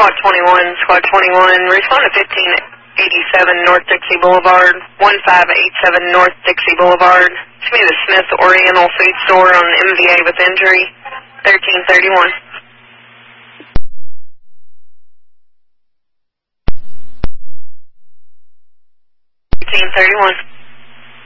Squad 21, respond to 1587 North Dixie Boulevard, 1587 North Dixie Boulevard. It's me, the Smith Oriental Food Store on MVA with injury, 1331. 1331.